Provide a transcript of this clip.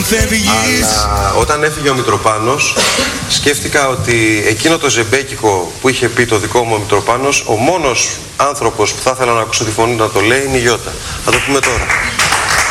Αλλά όταν έφυγε ο Μητροπάνος, σκέφτηκα ότι εκείνο το ζεμπέκικο που είχε πει το δικό μου ο Μητροπάνος, ο μόνος άνθρωπος που θα ήθελα να ακούσω τη φωνή να το λέει είναι η Γιώτα. Θα το πούμε τώρα.